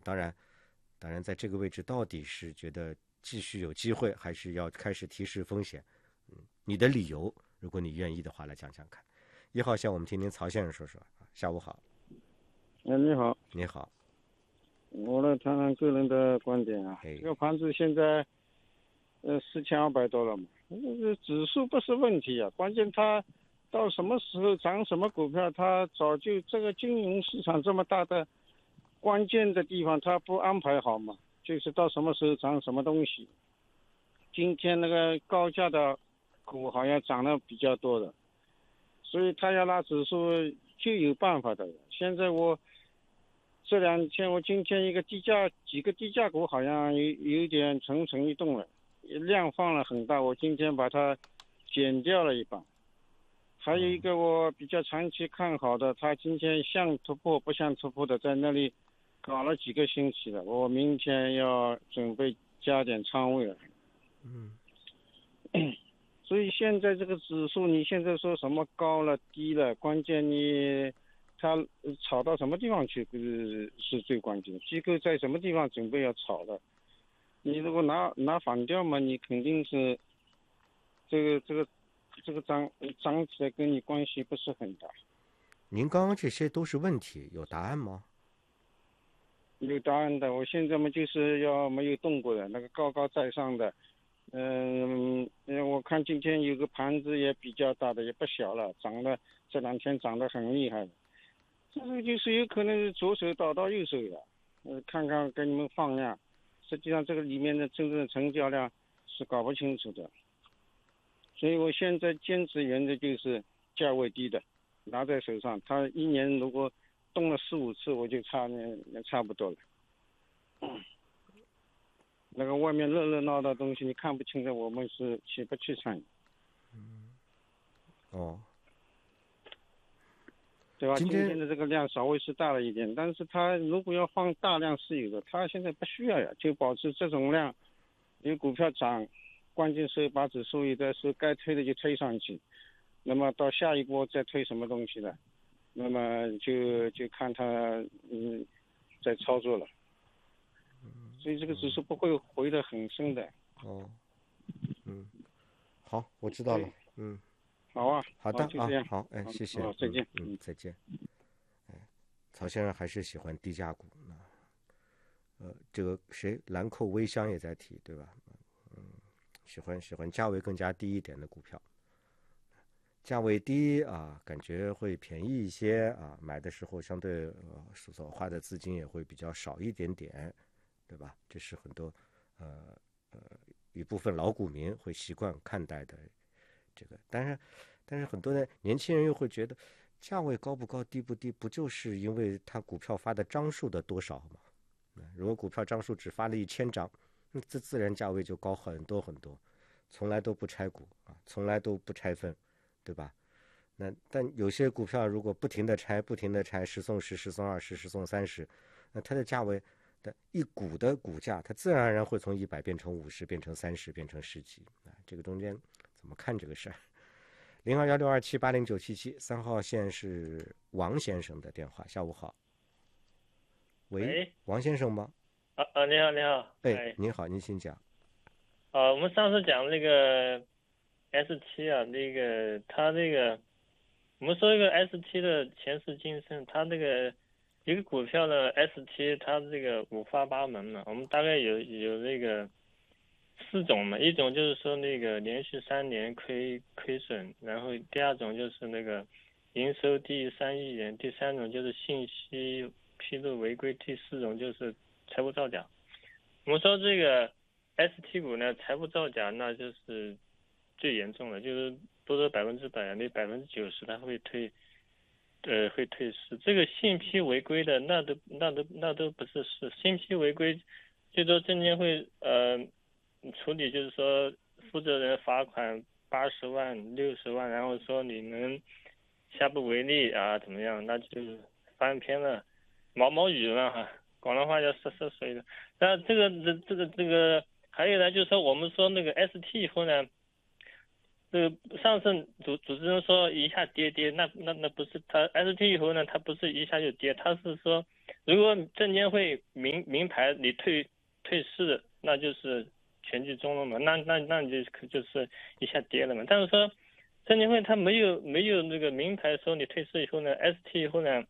当然在这个位置到底是觉得继续有机会，还是要开始提示风险？你的理由，如果你愿意的话，来讲讲看。1号线，我们听听曹先生说说。下午好。 你好。 你好。 我来谈谈个人的观点啊。这个盘子现在4200多了嘛，这指数不是问题啊，关键它到什么时候涨什么股票，它早就这个金融市场这么大的关键的地方，它不安排好嘛，就是到什么时候涨什么东西。今天那个高价的股好像涨得比较多的，所以他要拉指数就有办法的。现在我这2天，我今天几个低价股好像有点蠢蠢欲动了，量放了很大，我今天把它减掉了一半。还有一个我比较长期看好的，它今天像突破不像突破的，在那里搞了几个星期了，我明天要准备加点仓位了。所以现在这个指数，你现在说什么高了低了，关键它炒到什么地方去是最关键的。机构在什么地方准备要炒的，你如果拿反调嘛，你肯定是这个涨起来跟你关系不是很大。 您刚刚这些都是问题，有答案吗？ 有答案的，我现在嘛就是要没有动过的那个高高在上的。我看今天有个盘子也比较大的，也不小了，这2天涨得很厉害。这个就是有可能是左手倒到右手的，看看给你们放量，实际上这个里面的真正的成交量是搞不清楚的。所以我现在坚持原则就是价位低的拿在手上，它1年如果动了4、5次，我就差不多了。那个外面热闹的东西你看不清的，我们是不去参与。对吧？今天的这个量稍微是大了一点，但是它如果要放大量是有的，它现在不需要呀，就保持这种量。有股票涨，关键是把指数有的时候该推的就推上去，那么到下一波再推什么东西的，那么就看它在操作了。所以这个指数不会回得很深的。 好，我知道了。 好啊， 好的就这样。 好，谢谢。 再见。 再见。曹先生还是喜欢低价股。这个兰蔻微香也在提，对吧？喜欢价位更加低一点的股票。价位低啊，感觉会便宜一些啊，买的时候相对所花的资金也会比较少一点点，对吧？这是很多一部分老股民会习惯看待的这个。但是很多的年轻人又会觉得，价位高不高低不低，不就是因为他股票发的张数的多少吗？如果股票张数只发了1000张，这自然价位就高很多很多，从来都不拆股啊，从来都不拆分，对吧？但有些股票如果不停的拆，10送10，10送20，10送30，那它的价位的一股的股价，它自然而然会从100变成50，变成30，变成10几啊。这个中间怎么看这个事儿？021627809773号线是王先生的电话，下午好。喂，王先生吗？ 你好。 你好，您请讲。 我们上次讲那个 S7啊，那个它那个我们说一个 S7的前世今生，它那个一个股票的 S7，它这个五花八门嘛，我们大概有那个4种嘛，一种就是说那个连续3年亏损，然后第2种就是那个营收低于3亿元，第3种就是信息披露违规，第4种就是财务造假。我们说这个 ST 股呢，财务造假那就是最严重的，就是不说100%，那90%它会退市。这个信批违规的那都不是事，信批违规最多证监会处理，就是说负责人罚款80万、60万，然后说你们下不为例啊，怎么样？那就翻篇了，毛雨了哈。广东话叫涉水的。那这个还有呢，就是说我们说那个 ST 以后呢， 这个上次主持人说一下跌，那不是他 ST 以后呢，他不是一下就跌，他是说如果证监会明牌你退市，那就是全剧终了嘛，那你就是一下跌了嘛。但是说证监会他没有那个明牌说你退市以后呢 ，ST 以后呢，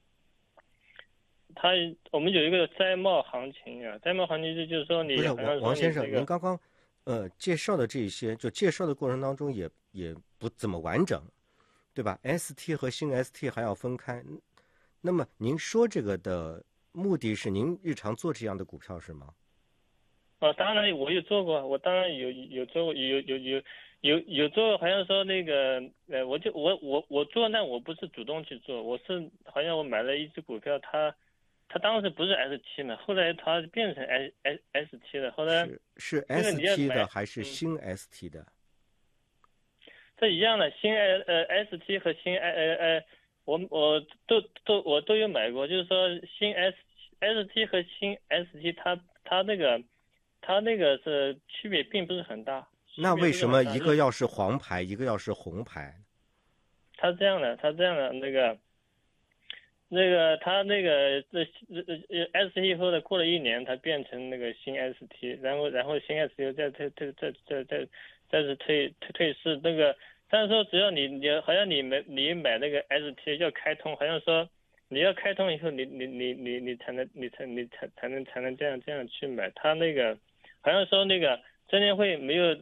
我们有一个摘帽行情啊，摘帽行情就是说你不是王先生， 这个、 您刚刚介绍的这些，就介绍的过程当中也不怎么完整，对吧 ？ST 和新 ST 还要分开。那么您说这个的目的是您日常做这样的股票是吗？ 当然我有做过，我当然有做过，有做，好像说那个我做，那我不是主动去做，我是好像我买了一只股票，它当时不是 ST 嘛，后来它变成 ST 了，后来是 ST 的还是新 ST 的？ 这一样的，新ST 和新我都有买过，就是说新 ST 和新 ST 它那个是区别并不是很大。 那为什么一个要是黄牌，一个要是红牌？ 它这样的，它那个ST 以后呢，过了1年，它变成那个新 ST， 然后新 ST 又再次退市那个。但是说只要你好像你买那个 ST 要开通，好像说你要开通以后你才能这样去买。他那个好像说那个证监会没有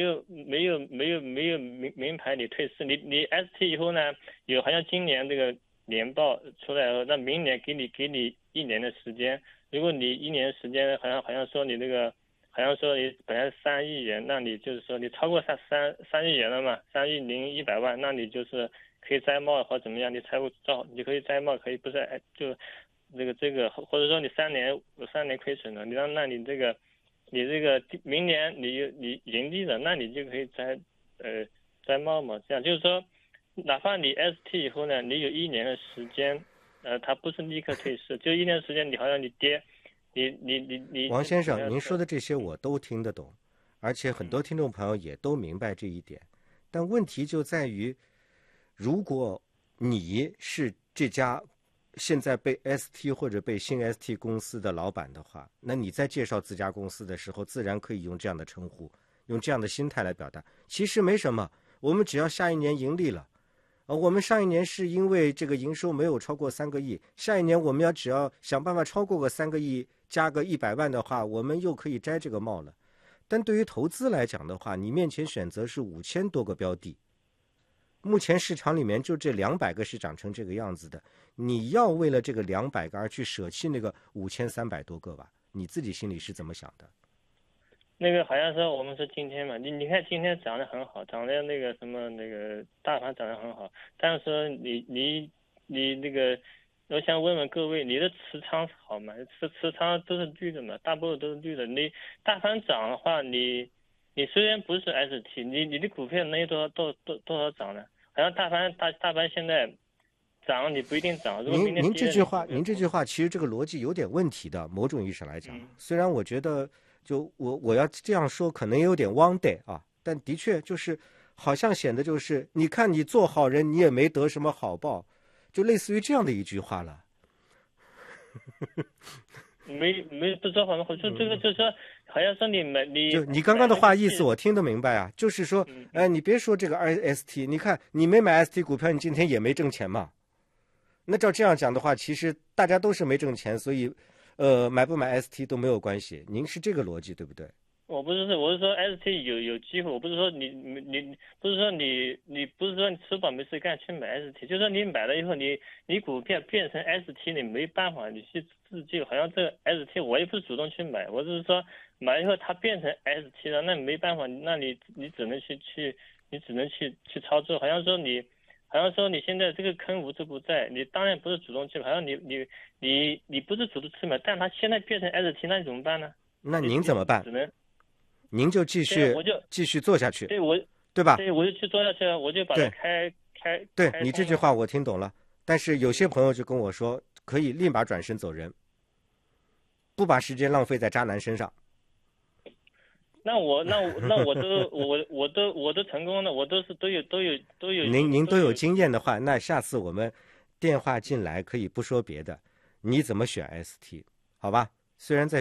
明牌你退市，你 ST 以后呢有好像今年这个年报出来后，那明年给你1年的时间，如果你1年时间好像说你那个。好像说你本来3亿元，那你就是说你超过3亿元了嘛，3亿0100万，那你就是可以摘帽或怎么样，你财务照你可以摘帽，可以不是就这个，或者说你3年亏损了，那你这个明年你盈利了，那你就可以摘帽嘛，这样就是说，哪怕你 ST 以后呢，你有1年的时间，它不是立刻退市，就1年时间你好像你跌。你王先生，您说的这些我都听得懂，而且很多听众朋友也都明白这一点。但问题就在于，如果你是这家现在被 ST 或者被新 ST 公司的老板的话，那你在介绍自家公司的时候，自然可以用这样的称呼，用这样的心态来表达。其实没什么，我们只要下一年盈利了。我们上一年是因为这个营收没有超过3个亿，下一年我们只要想办法超过个3个亿，加个100万的话，我们又可以摘这个帽了。但对于投资来讲的话，你面前选择是5000多个标的，目前市场里面就这200个是长成这个样子的，你要为了这个200个而去舍弃那个5300多个吧？你自己心里是怎么想的？ 那个好像说我们说今天嘛，你看今天涨得很好，涨得那个什么那个大盘涨得很好，但是说你那个，我想问问各位，你的持仓好吗？持仓都是绿的嘛，大部分都是绿的。你大盘涨的话，你虽然不是 ST， 你的股票能有多少涨呢？好像大盘现在涨你不一定涨。 您这句话其实这个逻辑有点问题的，某种意义上来讲，虽然我觉得。就我要这样说可能有点汪代啊，但的确就是好像显得就是你看你做好人你也没得什么好报，就类似于这样的一句话了。 没不知道好像这个就是说好像说你刚刚的话意思我听得明白啊，就是说你别说这个 ST， 你看你没买 ST 股票你今天也没挣钱嘛。那照这样讲的话，其实大家都是没挣钱，所以买不买 ST 都没有关系，您是这个逻辑对不对？ 我是说 ST 有机会，我不是说你不是说你不是说你吃饱没事干去买 ST， 就是说你买了以后你股票变成 ST 你没办法你去自救，好像这个 ST 我也不是主动去买，我只是说买以后它变成 ST 了，那你没办法，那你只能去操作，好像说你现在这个坑无处不在，你当然不是主动去买，好像你不是主动去买，但它现在变成 ST， 那你怎么办呢？ 那您怎么办？ 只能您就继续做下去， 对吧？ 对，我就去做下去了，我就把它开。 对，你这句话我听懂了，但是有些朋友就跟我说，可以立马转身走人，不把时间浪费在渣男身上。 那我都成功了，我都有。 您都有经验的话，那下次我们电话进来可以不说别的，你怎么选 ST， 好吧？虽然在